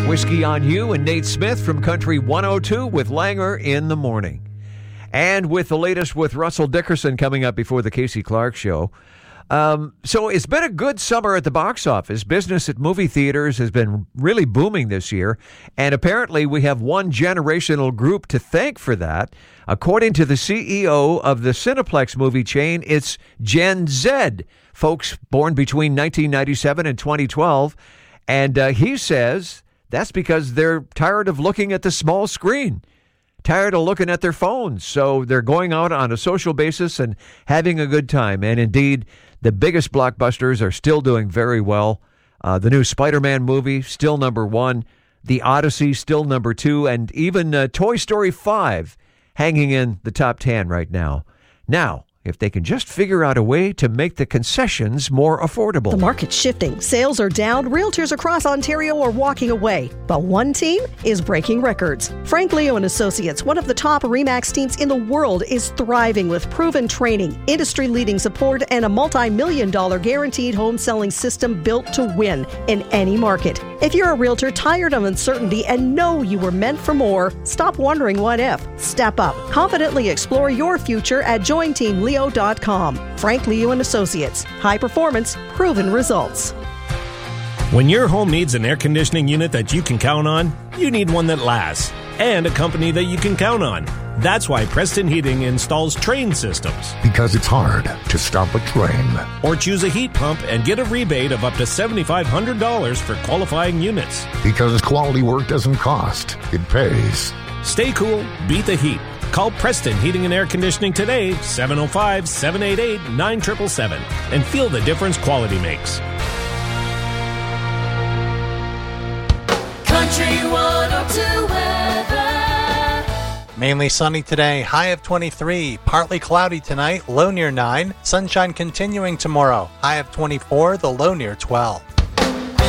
Whiskey on You and Nate Smith from Country 102 with Langer in the morning. And with the latest with Russell Dickerson coming up before the Casey Clark Show. So it's been a good summer at the box office. Business at movie theaters has been really booming this year. And apparently we have one generational group to thank for that. According to the CEO of the Cineplex movie chain, it's Gen Z, folks born between 1997 and 2012. And he says that's because they're tired of looking at the small screen, tired of looking at their phones. So they're going out on a social basis and having a good time. And indeed, the biggest blockbusters are still doing very well. The new Spider-Man movie, still number one. The Odyssey, still number two. And even Toy Story 5 hanging in the top 10 right now. Now, if they can just figure out a way to make the concessions more affordable. The market's shifting. Sales are down. Realtors across Ontario are walking away. But one team is breaking records. Frank Leo and Associates, one of the top RE/MAX teams in the world, is thriving with proven training, industry-leading support, and a multi-million-dollar guaranteed home selling system built to win in any market. If you're a realtor tired of uncertainty and know you were meant for more, stop wondering what if. Step up. Confidently explore your future at jointeamleo.com. Frank Leo and Associates. High performance, proven results. When your home needs an air conditioning unit that you can count on, you need one that lasts and a company that you can count on. That's why Preston Heating installs Train systems. Because it's hard to stop a train. Or choose a heat pump and get a rebate of up to $7,500 for qualifying units. Because quality work doesn't cost, it pays. Stay cool, beat the heat. Call Preston Heating and Air Conditioning today, 705-788-9777, and feel the difference quality makes. Country 102 weather. Mainly sunny today, high of 23. Partly cloudy tonight, low near 9. Sunshine continuing tomorrow, high of 24, the low near 12.